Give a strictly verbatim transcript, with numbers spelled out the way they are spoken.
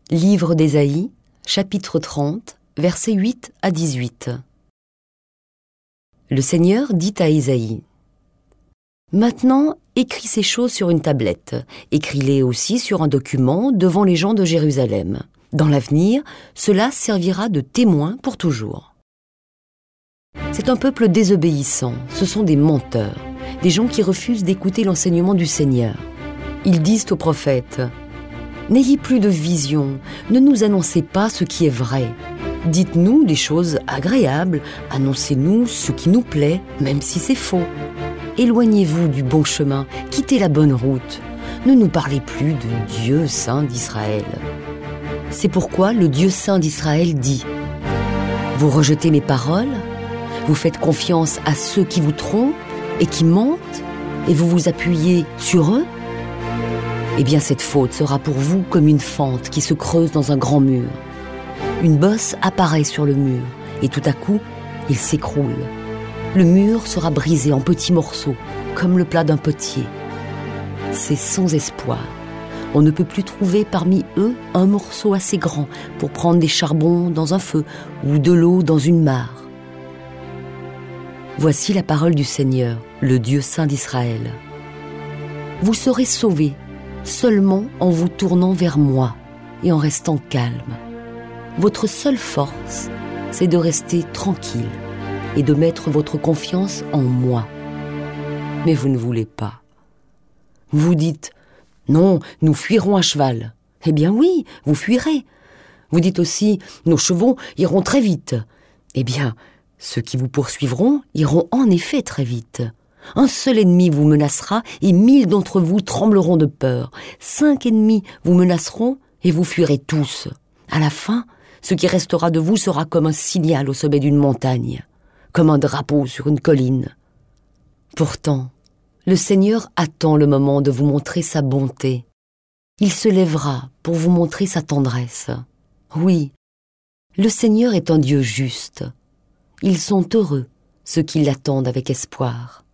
Livre d'Ésaïe, chapitre trente, versets huit à dix-huit. Le Seigneur dit à Ésaïe: « Maintenant, écris ces choses sur une tablette. Écris-les aussi sur un document devant les gens de Jérusalem. Dans l'avenir, cela servira de témoin pour toujours. » C'est un peuple désobéissant, ce sont des menteurs, des gens qui refusent d'écouter l'enseignement du Seigneur. Ils disent aux prophètes: « N'ayez plus de vision, ne nous annoncez pas ce qui est vrai. Dites-nous des choses agréables, annoncez-nous ce qui nous plaît, même si c'est faux. Éloignez-vous du bon chemin, quittez la bonne route. Ne nous parlez plus de Dieu saint d'Israël. » C'est pourquoi le Dieu saint d'Israël dit: « Vous rejetez mes paroles, vous faites confiance à ceux qui vous trompent et qui mentent, et vous vous appuyez sur eux. Eh bien cette faute sera pour vous comme une fente qui se creuse dans un grand mur. Une bosse apparaît sur le mur, et tout à coup, il s'écroule. Le mur sera brisé en petits morceaux, comme le plat d'un potier. C'est sans espoir. On ne peut plus trouver parmi eux un morceau assez grand pour prendre des charbons dans un feu ou de l'eau dans une mare. » Voici la parole du Seigneur, le Dieu saint d'Israël. Vous serez sauvés seulement en vous tournant vers moi et en restant calme. Votre seule force, c'est de rester tranquille et de mettre votre confiance en moi. Mais vous ne voulez pas. Vous dites: « Non, nous fuirons à cheval. » Eh bien oui, vous fuirez. Vous dites aussi: « Nos chevaux iront très vite. » Eh bien, ceux qui vous poursuivront iront en effet très vite. Un seul ennemi vous menacera et mille d'entre vous trembleront de peur. Cinq ennemis vous menaceront et vous fuirez tous. À la fin, ce qui restera de vous sera comme un signal au sommet d'une montagne, comme un drapeau sur une colline. Pourtant, le Seigneur attend le moment de vous montrer sa bonté. Il se lèvera pour vous montrer sa tendresse. Oui, le Seigneur est un Dieu juste. Ils sont heureux, ceux qui l'attendent avec espoir.